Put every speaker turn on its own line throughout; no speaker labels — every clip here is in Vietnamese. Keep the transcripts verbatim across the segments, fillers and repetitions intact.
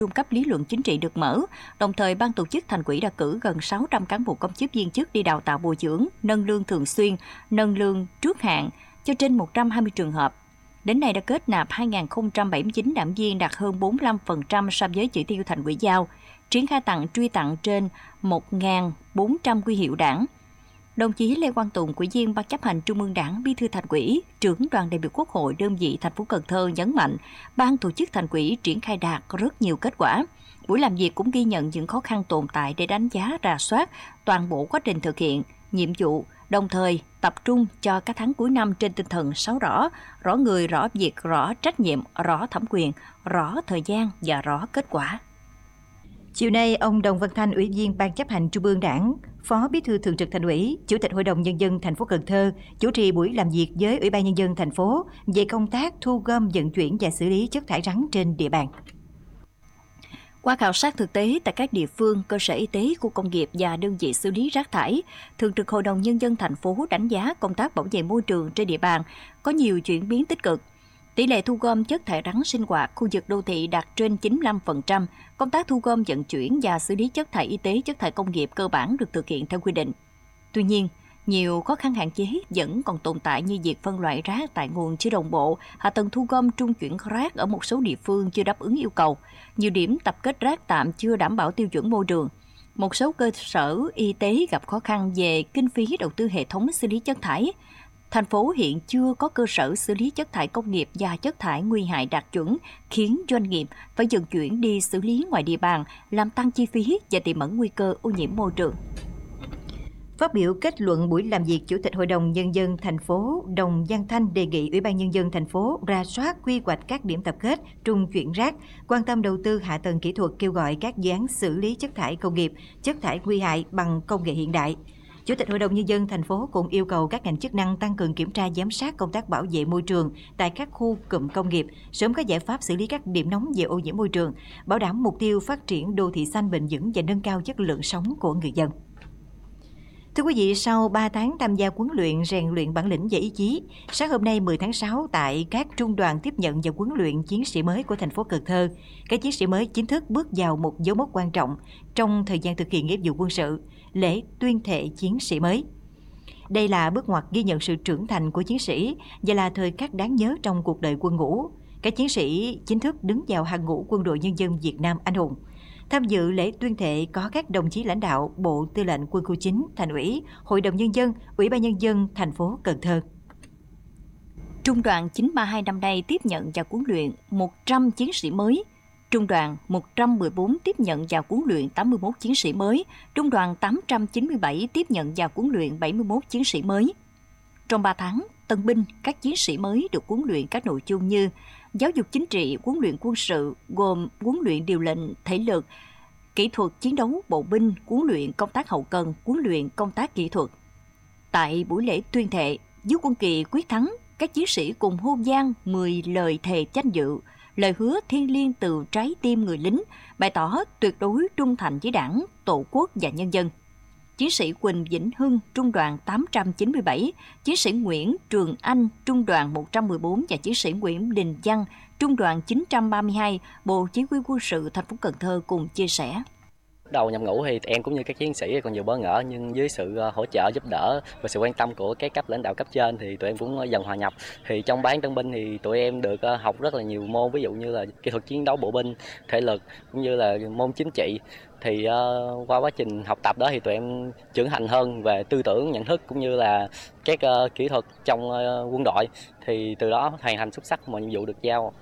trung cấp lý luận chính trị được mở, đồng thời ban tổ chức Thành ủy đã cử gần sáu trăm cán bộ công chức viên chức đi đào tạo bồi dưỡng, nâng lương thường xuyên, nâng lương trước hạn cho trên một trăm hai mươi trường hợp. Đến nay đã kết nạp hai nghìn không trăm bảy mươi chín đảng viên, đạt hơn bốn mươi lăm phần trăm so với chỉ tiêu Thành ủy giao, triển khai tặng truy tặng trên một nghìn bốn trăm huy hiệu đảng. Đồng chí Lê Quang Tùng, Ủy viên Ban chấp hành Trung ương Đảng, Bí thư Thành ủy, trưởng đoàn đại biểu Quốc hội đơn vị thành phố Cần Thơ nhấn mạnh, ban tổ chức Thành ủy triển khai đạt rất nhiều kết quả. Buổi làm việc cũng ghi nhận những khó khăn tồn tại để đánh giá, rà soát toàn bộ quá trình thực hiện nhiệm vụ, đồng thời tập trung cho các tháng cuối năm trên tinh thần sáu rõ: rõ người, rõ việc, rõ trách nhiệm, rõ thẩm quyền, rõ thời gian và rõ kết quả.
Chiều nay, ông Đồng Văn Thanh, Ủy viên Ban chấp hành Trung ương Đảng, Phó Bí thư Thường trực Thành ủy, Chủ tịch Hội đồng Nhân dân thành phố Cần Thơ chủ trì buổi làm việc với Ủy ban Nhân dân thành phố về công tác thu gom, vận chuyển và xử lý chất thải rắn trên địa bàn.
Qua khảo sát thực tế tại các địa phương, cơ sở y tế, khu công nghiệp và đơn vị xử lý rác thải, Thường trực Hội đồng Nhân dân thành phố đánh giá công tác bảo vệ môi trường trên địa bàn có nhiều chuyển biến tích cực. Tỷ lệ thu gom chất thải rắn sinh hoạt khu vực đô thị đạt trên chín mươi lăm phần trăm, công tác thu gom, vận chuyển và xử lý chất thải y tế, chất thải công nghiệp cơ bản được thực hiện theo quy định. Tuy nhiên, nhiều khó khăn hạn chế vẫn còn tồn tại như việc phân loại rác tại nguồn chưa đồng bộ, hạ tầng thu gom trung chuyển rác ở một số địa phương chưa đáp ứng yêu cầu, nhiều điểm tập kết rác tạm chưa đảm bảo tiêu chuẩn môi trường. Một số cơ sở y tế gặp khó khăn về kinh phí đầu tư hệ thống xử lý chất thải. Thành phố hiện chưa có cơ sở xử lý chất thải công nghiệp và chất thải nguy hại đạt chuẩn, khiến doanh nghiệp phải vận chuyển đi xử lý ngoài địa bàn, làm tăng chi phí và tiềm ẩn nguy cơ ô nhiễm môi trường.
Phát biểu kết luận buổi làm việc, Chủ tịch Hội đồng Nhân dân thành phố Đồng Văn Thanh đề nghị Ủy ban Nhân dân thành phố rà soát quy hoạch các điểm tập kết, trung chuyển rác, quan tâm đầu tư hạ tầng kỹ thuật, kêu gọi các dự án xử lý chất thải công nghiệp, chất thải nguy hại bằng công nghệ hiện đại. Chủ tịch Hội đồng Nhân dân thành phố cũng yêu cầu các ngành chức năng tăng cường kiểm tra, giám sát công tác bảo vệ môi trường tại các khu cụm công nghiệp, sớm có giải pháp xử lý các điểm nóng về ô nhiễm môi trường, bảo đảm mục tiêu phát triển đô thị xanh bền vững và nâng cao chất lượng sống của người dân. Thưa quý vị, sau ba tháng tham gia huấn luyện, rèn luyện bản lĩnh và ý chí, sáng hôm nay mười tháng sáu tại các trung đoàn tiếp nhận và huấn luyện chiến sĩ mới của thành phố Cần Thơ, các chiến sĩ mới chính thức bước vào một dấu mốc quan trọng trong thời gian thực hiện nghĩa vụ quân sự, lễ tuyên thệ chiến sĩ mới. Đây là bước ngoặt ghi nhận sự trưởng thành của chiến sĩ và là thời khắc đáng nhớ trong cuộc đời quân ngũ. Các chiến sĩ chính thức đứng vào hàng ngũ Quân đội Nhân dân Việt Nam anh hùng. Tham dự lễ tuyên thệ có các đồng chí lãnh đạo Bộ Tư lệnh Quân khu chín, Thành ủy, Hội đồng Nhân dân, Ủy ban Nhân dân thành phố Cần Thơ.
Trung đoàn chín ba hai năm nay tiếp nhận và huấn luyện một trăm chiến sĩ mới. Trung đoàn một trăm mười bốn tiếp nhận và huấn luyện tám mươi mốt chiến sĩ mới. Trung đoàn tám trăm chín mươi bảy tiếp nhận và huấn luyện bảy mươi mốt chiến sĩ mới. Trong ba tháng, tân binh, các chiến sĩ mới được huấn luyện các nội dung như giáo dục chính trị, huấn luyện quân sự, gồm huấn luyện điều lệnh, thể lực, kỹ thuật chiến đấu bộ binh, huấn luyện công tác hậu cần, huấn luyện công tác kỹ thuật. Tại buổi lễ tuyên thệ, dưới quân kỳ quyết thắng, các chiến sĩ cùng hô vang mười lời thề danh dự, lời hứa thiêng liêng từ trái tim người lính, bày tỏ tuyệt đối trung thành với Đảng, Tổ quốc và nhân dân. Chiến sĩ Quỳnh Vĩnh Hưng, Trung đoàn tám trăm chín mươi bảy, chiến sĩ Nguyễn Trường Anh, Trung đoàn một trăm mười bốn và chiến sĩ Nguyễn Đình Văn, Trung đoàn chín trăm ba mươi hai, Bộ Chỉ huy quân sự thành phố Cần Thơ cùng chia sẻ.
Đầu nhập ngũ thì em cũng như các chiến sĩ còn nhiều bỡ ngỡ, nhưng dưới sự hỗ trợ giúp đỡ và sự quan tâm của các cấp lãnh đạo cấp trên thì tụi em cũng dần hòa nhập. Thì trong bán tân binh thì tụi em được học rất là nhiều môn, ví dụ như là kỹ thuật chiến đấu bộ binh, thể lực cũng như là môn chính trị. Thì uh, qua quá trình học tập đó thì tụi em trưởng thành hơn về tư tưởng, nhận thức cũng như là các uh, kỹ thuật trong uh, quân đội, thì từ đó hoàn thành xuất sắc mọi nhiệm vụ được giao.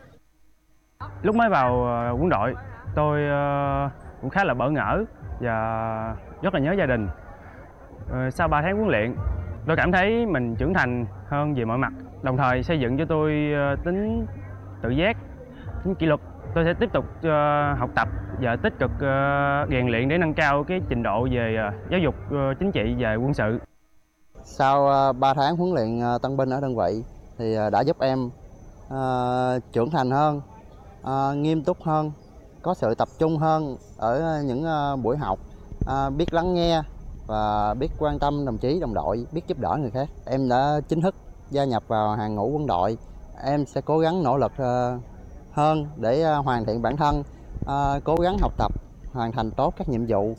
Lúc mới vào uh, quân đội, tôi uh, cũng khá là bỡ ngỡ và rất là nhớ gia đình. Uh, sau ba tháng huấn luyện, tôi cảm thấy mình trưởng thành hơn về mọi mặt, đồng thời xây dựng cho tôi uh, tính tự giác, tính kỷ luật. Tôi sẽ tiếp tục uh, học tập và tích cực uh, rèn luyện để nâng cao cái trình độ về uh, giáo dục uh, chính trị và quân sự.
Sau uh, ba tháng huấn luyện uh, tân binh ở đơn vị thì uh, đã giúp em uh, trưởng thành hơn, uh, nghiêm túc hơn, có sự tập trung hơn ở những uh, buổi học, uh, biết lắng nghe và biết quan tâm đồng chí đồng đội, biết giúp đỡ người khác. Em đã chính thức gia nhập vào hàng ngũ quân đội. Em sẽ cố gắng nỗ lực uh, hơn để hoàn thiện bản thân, à, cố gắng học tập, hoàn thành tốt các nhiệm vụ.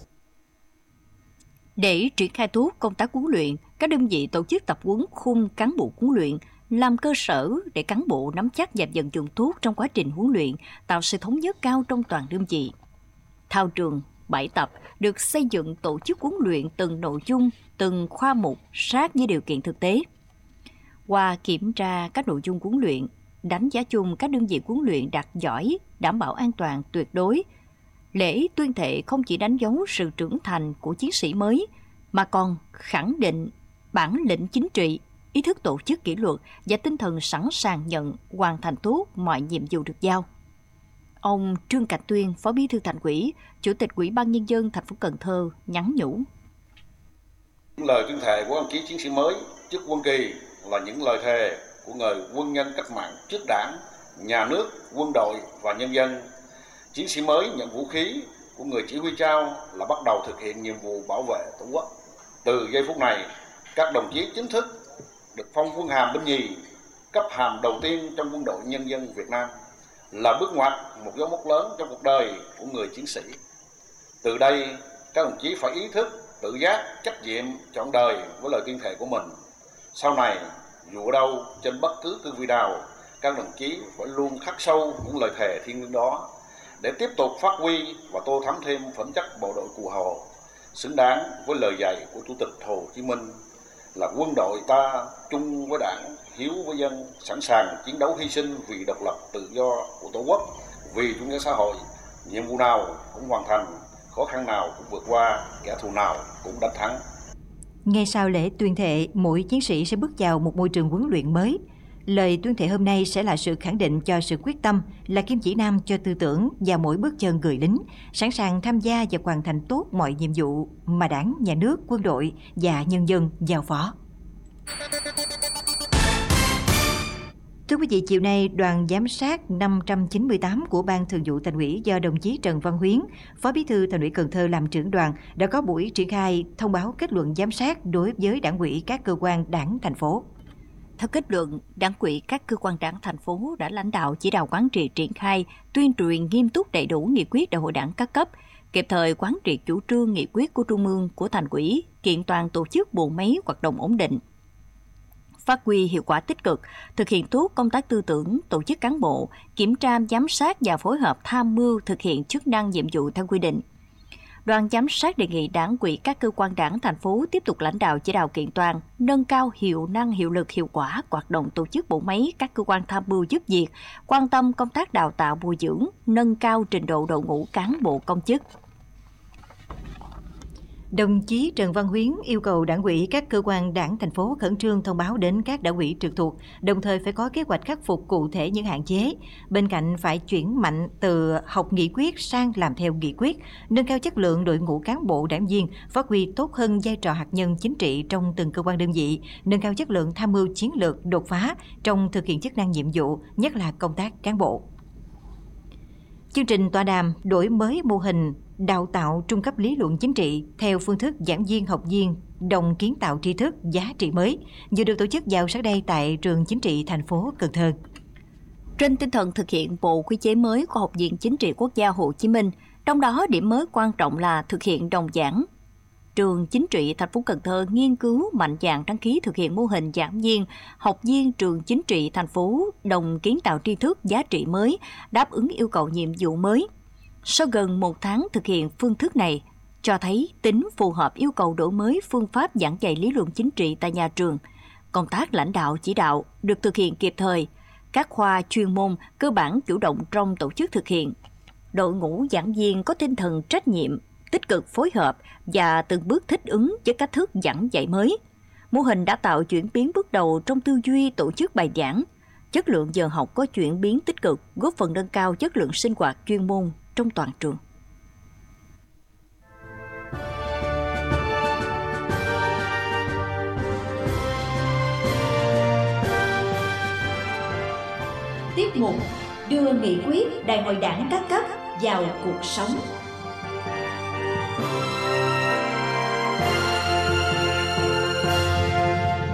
Để triển khai tốt công tác huấn luyện, các đơn vị tổ chức tập huấn khung cán bộ huấn luyện, làm cơ sở để cán bộ nắm chắc và vận dụng tốt trong quá trình huấn luyện, tạo sự thống nhất cao trong toàn đơn vị. Thao trường, bãi tập được xây dựng tổ chức huấn luyện từng nội dung, từng khoa mục sát với điều kiện thực tế. Qua kiểm tra các nội dung huấn luyện, đánh giá chung các đơn vị huấn luyện đạt giỏi, đảm bảo an toàn tuyệt đối. Lễ tuyên thệ không chỉ đánh dấu sự trưởng thành của chiến sĩ mới, mà còn khẳng định bản lĩnh chính trị, ý thức tổ chức kỷ luật và tinh thần sẵn sàng nhận, hoàn thành tốt mọi nhiệm vụ được giao. Ông Trương Cảnh Tuyên, Phó Bí thư Thành ủy, Chủ tịch Ủy ban Nhân dân thành phố Cần Thơ nhắn nhủ.
Những lời tuyên thệ của đồng chí chiến sĩ mới trước quân kỳ là những lời thề của người quân nhân cách mạng trước Đảng, nhà nước, quân đội và nhân dân. Chiến sĩ mới nhận vũ khí của người chỉ huy trao là bắt đầu thực hiện nhiệm vụ bảo vệ Tổ quốc. Từ giây phút này, các đồng chí chính thức được phong quân hàm binh nhì, cấp hàm đầu tiên trong quân đội nhân dân Việt Nam, là bước ngoặt, một dấu mốc lớn trong cuộc đời của người chiến sĩ. Từ đây, các đồng chí phải ý thức, tự giác, trách nhiệm trọn đời với lời tuyên thệ của mình. Sau này, dù ở đâu, trên bất cứ cương vị nào, các đồng chí phải luôn khắc sâu những lời thề thiêng liêng đó để tiếp tục phát huy và tô thắm thêm phẩm chất bộ đội Cụ Hồ, xứng đáng với lời dạy của Chủ tịch Hồ Chí Minh là quân đội ta chung với Đảng, hiếu với dân, sẵn sàng chiến đấu hy sinh vì độc lập tự do của Tổ quốc, vì chủ nghĩa xã hội. Nhiệm vụ nào cũng hoàn thành, khó khăn nào cũng vượt qua, kẻ thù nào cũng đánh thắng.
Ngay sau lễ tuyên thệ, mỗi chiến sĩ sẽ bước vào một môi trường huấn luyện mới. Lời tuyên thệ hôm nay sẽ là sự khẳng định cho sự quyết tâm, là kim chỉ nam cho tư tưởng và mỗi bước chân người lính, sẵn sàng tham gia và hoàn thành tốt mọi nhiệm vụ mà Đảng, Nhà nước, quân đội và nhân dân giao phó. Thưa quý vị, chiều nay, đoàn giám sát năm trăm chín mươi tám của Ban Thường vụ Thành ủy do đồng chí Trần Văn Huyến, Phó Bí thư Thành ủy Cần Thơ làm trưởng đoàn đã có buổi triển khai thông báo kết luận giám sát đối với Đảng ủy các cơ quan Đảng thành phố.
Theo kết luận, Đảng ủy các cơ quan Đảng thành phố đã lãnh đạo chỉ đạo quán triệt triển khai, tuyên truyền nghiêm túc đầy đủ nghị quyết Đại hội Đảng các cấp, kịp thời quán triệt chủ trương nghị quyết của Trung ương, của Thành ủy, kiện toàn tổ chức bộ máy hoạt động ổn định, phát huy hiệu quả tích cực, thực hiện tốt công tác tư tưởng, tổ chức cán bộ, kiểm tra, giám sát và phối hợp tham mưu thực hiện chức năng nhiệm vụ theo quy định. Đoàn giám sát đề nghị Đảng ủy các cơ quan Đảng thành phố tiếp tục lãnh đạo chỉ đạo kiện toàn, nâng cao hiệu năng, hiệu lực, hiệu quả hoạt động tổ chức bộ máy các cơ quan tham mưu giúp việc, quan tâm công tác đào tạo bồi dưỡng, nâng cao trình độ đội ngũ cán bộ công chức.
Đồng chí Trần Văn Huyến yêu cầu Đảng ủy các cơ quan Đảng thành phố khẩn trương thông báo đến các Đảng ủy trực thuộc, đồng thời phải có kế hoạch khắc phục cụ thể những hạn chế. Bên cạnh phải chuyển mạnh từ học nghị quyết sang làm theo nghị quyết, nâng cao chất lượng đội ngũ cán bộ đảng viên, phát huy tốt hơn vai trò hạt nhân chính trị trong từng cơ quan đơn vị, nâng cao chất lượng tham mưu chiến lược đột phá trong thực hiện chức năng nhiệm vụ, nhất là công tác cán bộ. Chương trình tọa đàm đổi mới mô hình đào tạo trung cấp lý luận chính trị theo phương thức giảng viên học viên đồng kiến tạo tri thức giá trị mới vừa được tổ chức vào sáng nay tại trường chính trị thành phố Cần Thơ.
Trên tinh thần thực hiện bộ quy chế mới của Học viện Chính trị Quốc gia Hồ Chí Minh, trong đó điểm mới quan trọng là thực hiện đồng giảng. Trường Chính trị thành phố Cần Thơ nghiên cứu mạnh dạn đăng ký thực hiện mô hình giảng viên, học viên trường Chính trị thành phố đồng kiến tạo tri thức giá trị mới, đáp ứng yêu cầu nhiệm vụ mới. Sau gần một tháng thực hiện phương thức này, cho thấy tính phù hợp yêu cầu đổi mới phương pháp giảng dạy lý luận chính trị tại nhà trường. Công tác lãnh đạo chỉ đạo được thực hiện kịp thời, các khoa chuyên môn cơ bản chủ động trong tổ chức thực hiện. Đội ngũ giảng viên có tinh thần trách nhiệm, tích cực phối hợp và từng bước thích ứng với cách thức giảng dạy mới. Mô hình đã tạo chuyển biến bước đầu trong tư duy tổ chức bài giảng. Chất lượng giờ học có chuyển biến tích cực, góp phần nâng cao chất lượng sinh hoạt chuyên môn trong toàn trường.
Tiếp mục đưa nghị quyết Đại hội Đảng các cấp vào cuộc sống.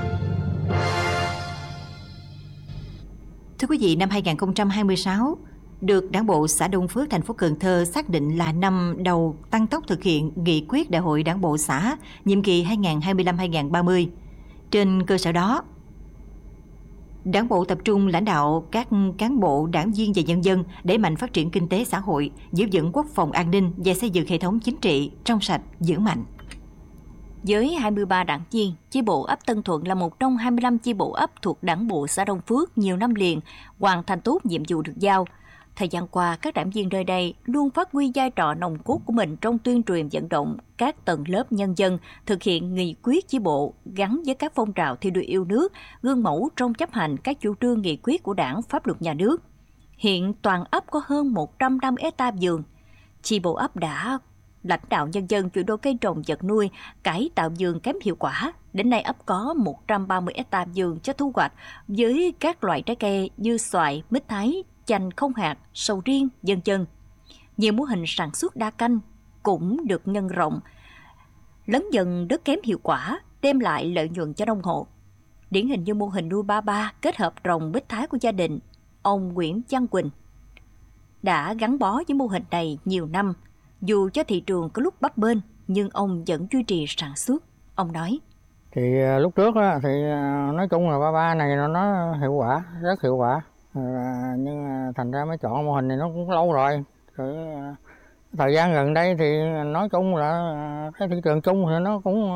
Thưa quý vị, năm hai nghìn không trăm hai mươi sáu, được Đảng bộ xã Đông Phước, thành phố Cần Thơ xác định là năm đầu tăng tốc thực hiện nghị quyết Đại hội Đảng bộ xã nhiệm kỳ hai nghìn không trăm hai mươi lăm đến hai nghìn không trăm ba mươi. Trên cơ sở đó, Đảng bộ tập trung lãnh đạo các cán bộ, đảng viên và nhân dân đẩy mạnh phát triển kinh tế xã hội, giữ vững quốc phòng an ninh và xây dựng hệ thống chính trị trong sạch, vững mạnh.
Với hai mươi ba đảng viên, chi bộ ấp Tân Thuận là một trong hai mươi lăm chi bộ ấp thuộc Đảng bộ xã Đông Phước nhiều năm liền hoàn thành tốt nhiệm vụ được giao. Thời gian qua, các đảng viên nơi đây luôn phát huy vai trò nòng cốt của mình trong tuyên truyền vận động các tầng lớp nhân dân thực hiện nghị quyết chi bộ gắn với các phong trào thi đua yêu nước, gương mẫu trong chấp hành các chủ trương nghị quyết của Đảng, pháp luật nhà nước. Hiện toàn ấp có hơn một trăm năm mươi héc ta vườn. Chi bộ ấp đã lãnh đạo nhân dân chuyển đổi cây trồng vật nuôi, cải tạo vườn kém hiệu quả. Đến nay ấp có một trăm ba mươi héc ta vườn cho thu hoạch với các loại trái cây như xoài, mít thái, chanh không hạt, sầu riêng, vân vân. Nhiều mô hình sản xuất đa canh cũng được nhân rộng, lấn dần đất kém hiệu quả, đem lại lợi nhuận cho nông hộ. Điển hình như mô hình nuôi ba ba kết hợp trồng mít thái của gia đình ông Nguyễn Văn Quỳnh đã gắn bó với mô hình này nhiều năm. Dù cho thị trường có lúc bấp bênh, nhưng ông vẫn duy trì sản xuất. Ông nói:
Thì lúc trước á, thì nói chung là ba ba này nó, nó hiệu quả, rất hiệu quả. À, nhưng thành ra mới chọn mô hình này nó cũng lâu rồi. Rồi thời gian gần đây thì nói chung là cái thị trường chung thì nó cũng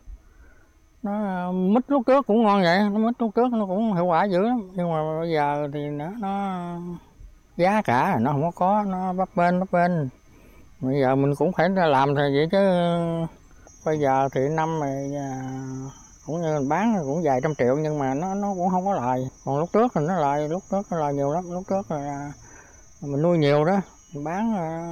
nó mít lúc trước cũng ngon vậy, nó mít lúc trước nó cũng hiệu quả dữ lắm. Nhưng mà bây giờ thì nó, nó giá cả nó không có có, nó bấp bênh bấp bênh. Bây giờ mình cũng phải làm thì vậy chứ bây giờ thì năm này cũng như mình bán cũng vài trăm triệu nhưng mà nó nó cũng không có lời. Còn lúc trước thì nó lời, lúc trước nó lời nhiều lắm, lúc trước là mình nuôi nhiều đó, mình bán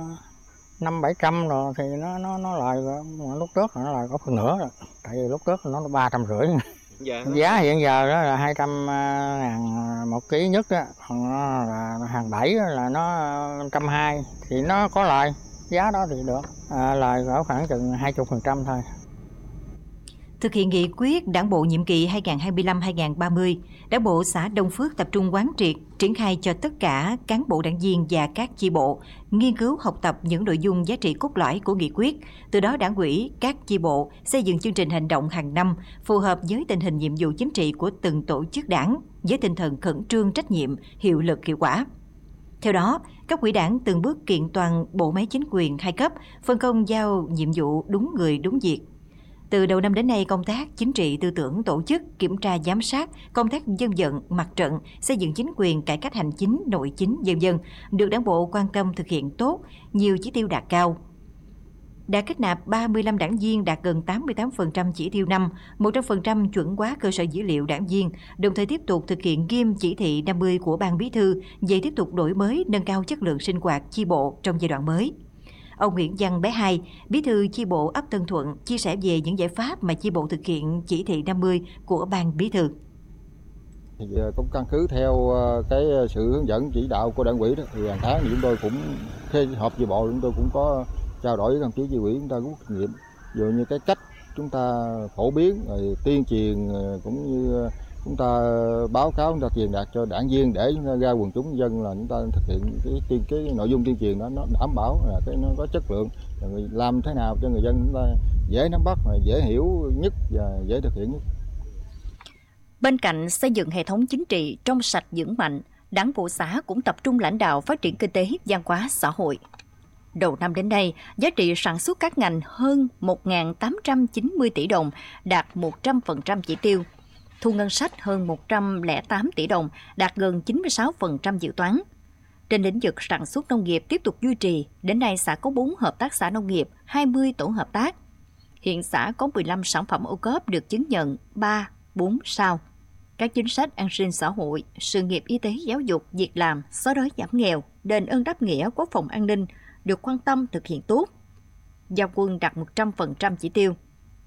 năm bảy trăm rồi thì nó nó nó lời rồi. Mà lúc trước nó lời có phần nửa rồi, tại vì lúc trước nó ba trăm rưỡi. Dạ. Giá hiện giờ đó là hai trăm ngàn một ký nhất đó, còn là hàng bảy là nó năm trăm hai thì nó có lời, giá đó thì được, à, lời ở khoảng chừng hai mươi phần trăm thôi.
Thực hiện nghị quyết Đảng bộ nhiệm kỳ hai nghìn không trăm hai mươi lăm đến hai nghìn không trăm ba mươi, Đảng bộ xã Đông Phước tập trung quán triệt, triển khai cho tất cả cán bộ đảng viên và các chi bộ nghiên cứu học tập những nội dung giá trị cốt lõi của nghị quyết. Từ đó Đảng ủy, các chi bộ xây dựng chương trình hành động hàng năm phù hợp với tình hình nhiệm vụ chính trị của từng tổ chức đảng với tinh thần khẩn trương, trách nhiệm, hiệu lực, hiệu quả. Theo đó, cấp ủy Đảng từng bước kiện toàn bộ máy chính quyền hai cấp, phân công giao nhiệm vụ đúng người đúng việc. Từ đầu năm đến nay, công tác chính trị tư tưởng, tổ chức, kiểm tra giám sát, công tác dân vận, mặt trận, xây dựng chính quyền, cải cách hành chính, nội chính, vân vân được Đảng bộ quan tâm thực hiện tốt, nhiều chỉ tiêu đạt cao. Đã kết nạp ba mươi lăm đảng viên đạt gần tám mươi tám phần trăm chỉ tiêu năm, một trăm phần trăm chuẩn hóa cơ sở dữ liệu đảng viên, đồng thời tiếp tục thực hiện nghiêm chỉ thị năm mươi của Ban Bí thư về tiếp tục đổi mới, nâng cao chất lượng sinh hoạt chi bộ trong giai đoạn mới. Ông Nguyễn Văn Bé Hai, Bí thư chi bộ ấp Tân Thuận, chia sẻ về những giải pháp mà chi bộ thực hiện chỉ thị năm mươi của Ban Bí thư.
Thì cũng căn cứ theo cái sự hướng dẫn chỉ đạo của Đảng ủy đó, thì hàng tháng thì chúng tôi cũng khi họp chi bộ chúng tôi cũng có trao đổi với đồng chí chi ủy, chúng ta cũng có kinh nghiệm, ví dụ như cái cách chúng ta phổ biến, rồi tuyên truyền, cũng như chúng ta báo cáo, chúng ta truyền đạt cho đảng viên để chúng ta ra quần chúng dân là chúng ta thực hiện cái cái, cái nội dung tuyên truyền đó nó đảm bảo là cái nó có chất lượng, rồi làm thế nào cho người dân chúng ta dễ nắm bắt, dễ hiểu nhất và dễ thực hiện nhất.
Bên cạnh xây dựng hệ thống chính trị trong sạch vững mạnh, Đảng bộ xã cũng tập trung lãnh đạo phát triển kinh tế, văn hóa, xã hội. Đầu năm đến nay, giá trị sản xuất các ngành hơn một nghìn tám trăm chín mươi tỷ đồng, đạt một trăm phần trăm chỉ tiêu. Thu ngân sách hơn một trăm lẻ tám tỷ đồng, đạt gần chín mươi sáu phần trăm dự toán. Trên lĩnh vực sản xuất nông nghiệp tiếp tục duy trì, đến nay xã có bốn hợp tác xã nông nghiệp, hai mươi tổ hợp tác. Hiện xã có mười lăm sản phẩm ô cốp được chứng nhận ba, bốn sao. Các chính sách an sinh xã hội, sự nghiệp y tế, giáo dục, việc làm, xóa đói giảm nghèo, đền ơn đáp nghĩa, quốc phòng an ninh được quan tâm thực hiện tốt. Giao quân đạt một trăm phần trăm chỉ tiêu.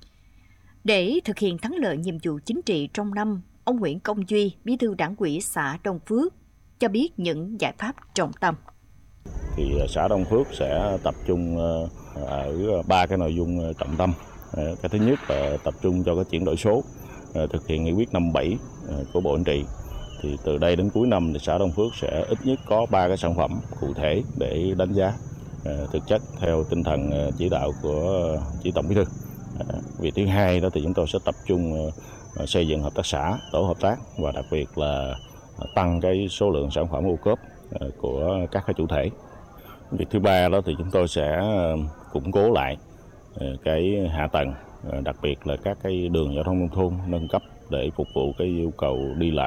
Để thực hiện thắng lợi nhiệm vụ chính trị trong năm, ông Nguyễn Công Duy, Bí thư Đảng ủy xã Đông Phước, cho biết những giải pháp trọng tâm.
Thì xã Đông Phước sẽ tập trung ở ba cái nội dung trọng tâm. Cái thứ nhất là tập trung cho cái chuyển đổi số, thực hiện nghị quyết năm bảy của Bộ Chính trị. Thì từ đây đến cuối năm thì xã Đông Phước sẽ ít nhất có ba cái sản phẩm cụ thể để đánh giá thực chất theo tinh thần chỉ đạo của chỉ Tổng Bí thư. Việc thứ hai đó thì chúng tôi sẽ tập trung xây dựng hợp tác xã, tổ hợp tác và đặc biệt là tăng cái số lượng sản phẩm ô cốp của các cái chủ thể. Việc thứ ba đó thì chúng tôi sẽ củng cố lại cái hạ tầng, đặc biệt là các cái đường giao thông nông thôn nâng cấp để phục vụ cái yêu cầu đi lại